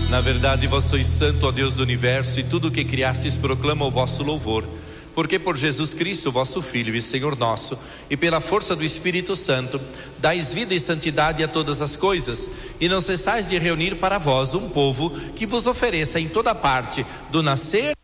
Na verdade, vós sois santo, ó Deus do universo, e tudo o que criastes proclama o vosso louvor. Porque por Jesus Cristo, vosso Filho e Senhor nosso, e pela força do Espírito Santo, dais vida e santidade a todas as coisas, e não cessais de reunir para vós um povo que vos ofereça em toda parte, do nascer